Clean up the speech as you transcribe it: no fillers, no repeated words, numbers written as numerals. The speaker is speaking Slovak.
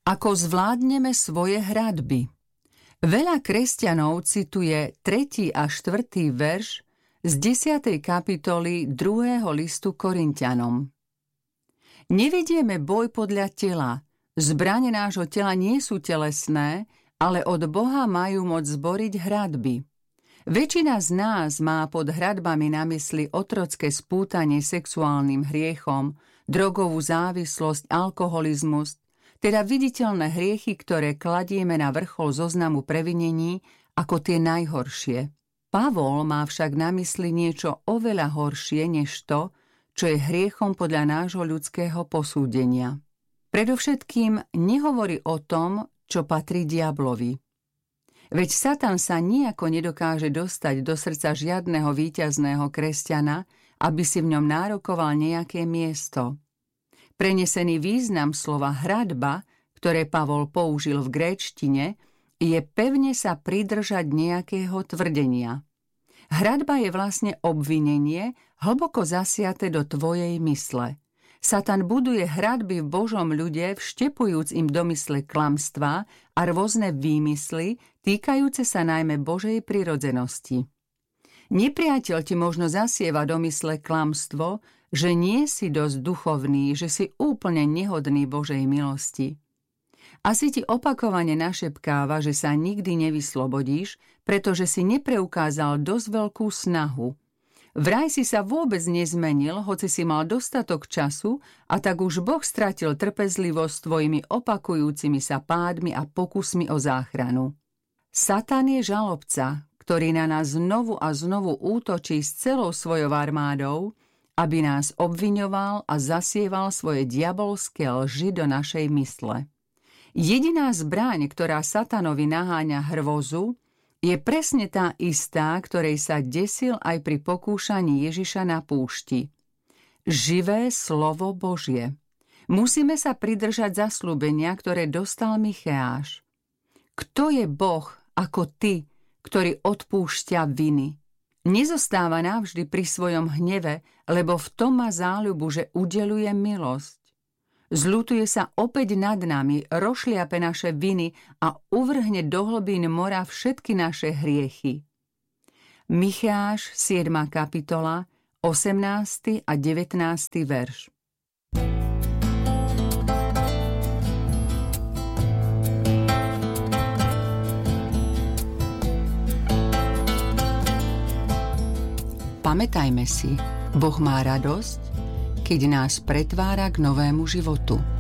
Ako zvládneme svoje hradby? Veľa kresťanov cituje 3. a 4. verš z 10. kapitoly 2. listu Korinťanom. Nevedieme boj podľa tela. Zbrane nášho tela nie sú telesné, ale od Boha majú moc zboriť hradby. Väčšina z nás má pod hradbami na mysli otrocké spútanie sexuálnym hriechom, drogovú závislosť, alkoholizmus, teda viditeľné hriechy, ktoré kladieme na vrchol zoznamu previnení ako tie najhoršie. Pavol má však na mysli niečo oveľa horšie než to, čo je hriechom podľa nášho ľudského posúdenia. Predovšetkým nehovorí o tom, čo patrí diablovi. Veď Satan sa nijako nedokáže dostať do srdca žiadneho víťazného kresťana, aby si v ňom nárokoval nejaké miesto. Prenesený význam slova hradba, ktoré Pavol použil v gréčtine, je pevne sa pridržať nejakého tvrdenia. Hradba je vlastne obvinenie, hlboko zasiate do tvojej mysle. Satan buduje hradby v Božom ľude, vštepujúc im do mysle klamstvá a rôzne výmysly, týkajúce sa najmä Božej prirodzenosti. Nepriateľ ti možno zasieva do mysle klamstvo, že nie si dosť duchovný, že si úplne nehodný Božej milosti. Asi ti opakovane našepkáva, že sa nikdy nevyslobodíš, pretože si nepreukázal dosť veľkú snahu. Vraj si sa vôbec nezmenil, hoci si mal dostatok času, a tak už Boh stratil trpezlivosť tvojimi opakujúcimi sa pádmi a pokusmi o záchranu. Satan je žalobca, ktorý na nás znovu a znovu útočí s celou svojou armádou, aby nás obviňoval a zasieval svoje diabolské lži do našej mysle. Jediná zbraň, ktorá Satanovi naháňa hrôzu, je presne tá istá, ktorej sa desil aj pri pokúšaní Ježiša na púšti. Živé slovo Božie. Musíme sa pridržať zasľúbenia, ktoré dostal Micheáš. Kto je Boh ako ty, ktorý odpúšťa viny? Nezostáva navždy pri svojom hneve, lebo v tom má záľubu, že udeľuje milosť. Zľutuje sa opäť nad nami, rozšliape naše viny a uvrhne do hlbín mora všetky naše hriechy. Micheáš, 7. kapitola, 18. a 19. verš. Pamätajme si, Boh má radosť, keď nás pretvára k novému životu.